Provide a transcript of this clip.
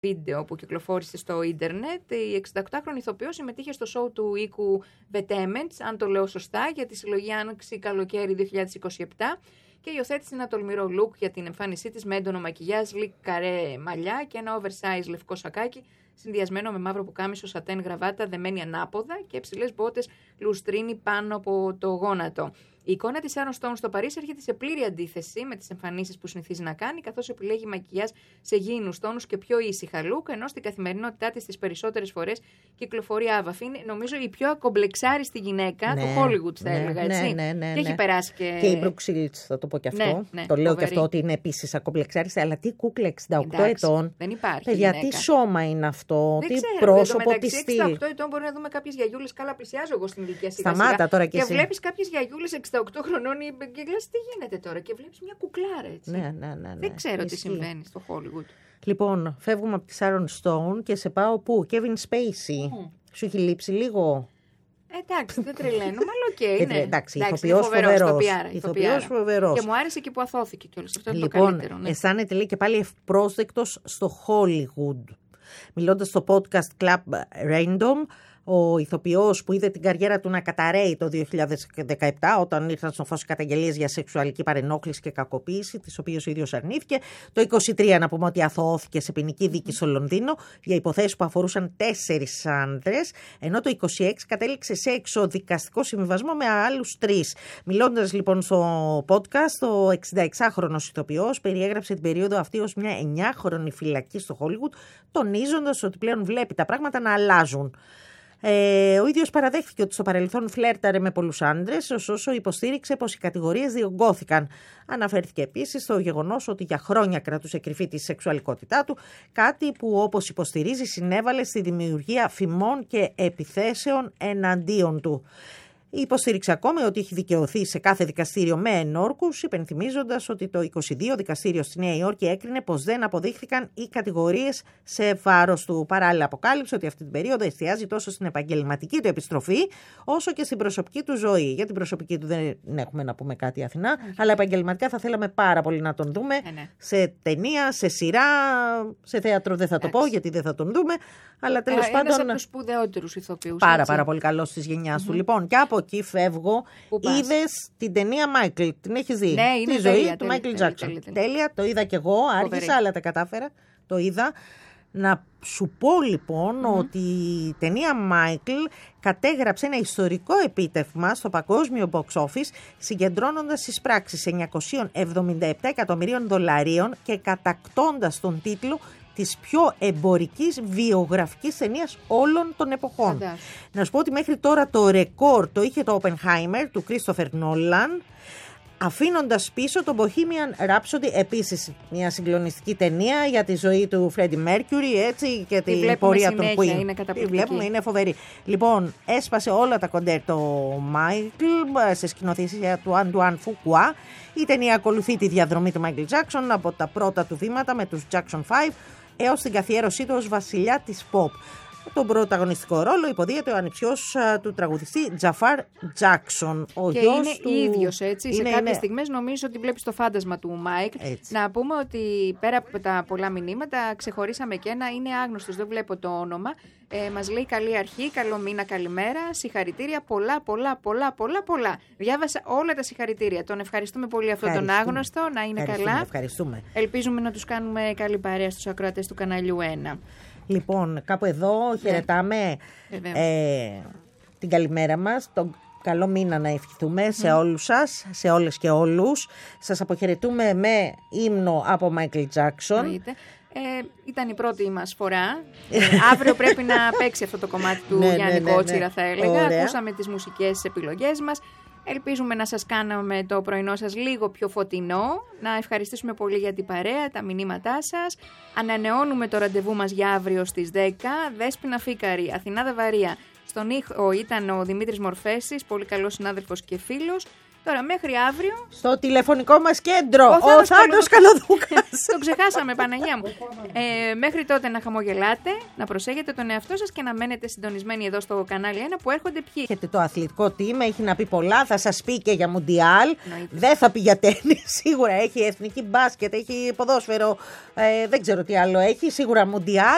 βίντεο που κυκλοφόρησε στο ίντερνετ. Η 68χρονη ηθοποιός συμμετείχε στο σοου του οίκου Vetements, αν το λέω σωστά, για τη συλλογή Άνοιξη-Καλοκαίρι 2027 και υιοθέτησε ένα τολμηρό look για την εμφάνισή της με έντονο μακιγιάζ, λικ καρέ μαλλιά και ένα oversize λευκό σακάκι, συνδυασμένο με μαύρο πουκάμισο, σατέν γραβάτα δεμένη ανάποδα και ψηλές μπότες λουστρίνη πάνω από το γόνατο. Η εικόνα της Sharon Stone στο Παρίσι έρχεται σε πλήρη αντίθεση με τις εμφανίσεις που συνηθίζει να κάνει, καθώς επιλέγει μακιγιάζ σε γήινους τόνους και πιο ήσυχα look, ενώ στην καθημερινότητά της τις περισσότερες φορές κυκλοφορεί άβαφη. Είναι, νομίζω, η πιο ακομπλεξάριστη γυναίκα του Hollywood, θα έλεγα, έτσι. Ναι. Και έχει περάσει και. Και η Brooke Shields, θα το πω και αυτό. Ναι, το λέω φοβερή. και αυτό ότι είναι επίσης ακομπλεξάριστη, αλλά τι κούκλα 68 ετών. Δεν υπάρχει. Παιδιά, τι σώμα είναι αυτό, Δεν τι ξέρω, πρόσωπο, τι στυλ. 68 ετών μπορεί να δούμε κάποιες γιαγιούλες. Καλά, πλησιάζω εγώ στην ηλικία σιγά. Σταμάτα τώρα κι και εσύ. βλέπεις κάποιες γιαγιούλες 68 χρονών και λες τι γίνεται τώρα. Και βλέπεις μια κουκλάρα, έτσι. Ναι. Δεν ξέρω τι Ισχύει. συμβαίνει στο Hollywood. Λοιπόν, φεύγουμε από τη Sharon Stone και σε πάω πού, Kevin Spacey. Σου έχει λείψει λίγο. Εντάξει, δεν τρελαίνω, αλλά οκ. Ναι. Εντάξει, είναι φοβερός. ηθοποιός φοβερός. Και μου άρεσε και που αθώθηκε κιόλας. Αυτό είναι το Λοιπόν, καλύτερο. Ναι. αισθάνεται λέει και πάλι ευπρόσδεκτος στο Hollywood. Μιλώντας στο podcast Club Random, ο ηθοποιός που είδε την καριέρα του να καταρρέει το 2017 όταν ήρθαν στο φως καταγγελίες για σεξουαλική παρενόχληση και κακοποίηση, τις οποίες ο ίδιος αρνήθηκε. Το 2023 να πούμε ότι αθωώθηκε σε ποινική δίκη στο Λονδίνο για υποθέσεις που αφορούσαν 4 άνδρες, ενώ το 2026 κατέληξε σε εξοδικαστικό συμβιβασμό με άλλους 3. Μιλώντας λοιπόν στο podcast, ο 66χρονος ηθοποιός περιέγραψε την περίοδο αυτή ως μια 9χρονη φυλακή στο Hollywood, τονίζοντας ότι πλέον βλέπει τα πράγματα να αλλάζουν. Ο ίδιος παραδέχθηκε ότι στο παρελθόν φλέρταρε με πολλούς άντρες, ωστόσο υποστήριξε πως οι κατηγορίες διωγγώθηκαν. Αναφέρθηκε επίσης στο γεγονός ότι για χρόνια κρατούσε κρυφή τη σεξουαλικότητά του, κάτι που όπως υποστηρίζει συνέβαλε στη δημιουργία φημών και επιθέσεων εναντίον του. Υποστήριξε ακόμη ότι έχει δικαιωθεί σε κάθε δικαστήριο με ενόρκους, υπενθυμίζοντας ότι το 22 δικαστήριο στη Νέα Υόρκη έκρινε πως δεν αποδείχθηκαν οι κατηγορίες σε βάρος του. Παράλληλα αποκάλυψε ότι αυτή την περίοδο εστιάζει τόσο στην επαγγελματική του επιστροφή, όσο και στην προσωπική του ζωή. Για την προσωπική του δεν έχουμε να πούμε κάτι, Αθηνά, αλλά επαγγελματικά θα θέλαμε πάρα πολύ να τον δούμε σε ταινία, σε σειρά, σε θέατρο δεν θα το πω γιατί δεν θα τον δούμε, αλλά τέλος πάντων. Ένας από τους σπουδαιότερους ηθοποιούς. Πάρα πολύ καλός της γενιάς του. Λοιπόν, και από εκεί φεύγω. Είδες την ταινία Michael, την έχεις δει? Ναι, είναι τη ζωή του Michael Jackson. Τέλεια, το είδα κι εγώ, άργησα, αλλά τα κατάφερα. Το είδα. Να σου πω λοιπόν ότι η ταινία Michael κατέγραψε ένα ιστορικό επίτευγμα στο παγκόσμιο box office, συγκεντρώνοντας τις πράξεις 977 εκατομμυρίων δολαρίων και κατακτώντας τον τίτλο της πιο εμπορικής βιογραφικής ταινίας όλων των εποχών. Να σου πω ότι μέχρι τώρα το ρεκόρ το είχε το Oppenheimer του Christopher Nolan, αφήνοντας πίσω το Bohemian Rhapsody, επίσης μια συγκλονιστική ταινία για τη ζωή του Freddie Mercury, έτσι, και την πορεία των Queen. Είναι τη βλέπουμε, είναι φοβερή. Λοιπόν, έσπασε όλα τα κοντέρ το Michael σε σκηνοθεσία του Antoine Fuqua. Η ταινία ακολουθεί τη διαδρομή του Michael Jackson από τα πρώτα του βήματα με τους Jackson 5 έως την καθιέρωσή του ως βασιλιά της pop. Τον πρωταγωνιστικό ρόλο υποδίεται ο ανιψιός του τραγουδιστή Τζαφάρ Τζάκσον. Και είναι του ίδιος, έτσι. Σε κάποιες στιγμές νομίζω ότι βλέπεις το φάντασμα του Μάικ. Να πούμε ότι πέρα από τα πολλά μηνύματα ξεχωρίσαμε και ένα, είναι άγνωστος, δεν βλέπω το όνομα. Μας λέει καλή αρχή, καλό μήνα, καλημέρα, συγχαρητήρια, πολλά. Διάβασα όλα τα συγχαρητήρια. Τον ευχαριστούμε πολύ αυτόν τον άγνωστο, να είναι καλά. Ευχαριστούμε. Ελπίζουμε να τους κάνουμε καλή παρέα στους ακροατές του καναλιού 1. Λοιπόν, κάπου εδώ χαιρετάμε την καλημέρα μας, τον καλό μήνα να ευχηθούμε σε όλους σας, σε όλες και όλους. Σας αποχαιρετούμε με ύμνο από Michael Jackson. Ήταν η πρώτη μας φορά. Αύριο πρέπει να παίξει αυτό το κομμάτι του Γιάννη Κότσιρα, θα έλεγα. Ακούσαμε τις μουσικές επιλογές μας. Ελπίζουμε να σας κάνουμε το πρωινό σας λίγο πιο φωτεινό. Να ευχαριστήσουμε πολύ για την παρέα, τα μηνύματά σας. Ανανεώνουμε το ραντεβού μας για αύριο στις 10. Δέσποινα Φίκαρη, Αθηνά Δαβαρία. Στον ήχο ήταν ο Δημήτρης Μορφέσης, πολύ καλός συνάδελφος και φίλος. Τώρα μέχρι αύριο. Στο τηλεφωνικό μας κέντρο, ο Θάνος Καλοδούκας. Το ξεχάσαμε, Παναγιά μου. Μέχρι τότε να χαμογελάτε, να προσέχετε τον εαυτό σας και να μένετε συντονισμένοι εδώ στο κανάλι 1 που έρχονται ποιοι. Έχετε το αθλητικό team, έχει να πει πολλά, θα σας πει και για Μουντιάλ. Δεν θα πει για τένις, σίγουρα έχει εθνική μπάσκετ, έχει ποδόσφαιρο, δεν ξέρω τι άλλο έχει, σίγουρα Μουντιάλ.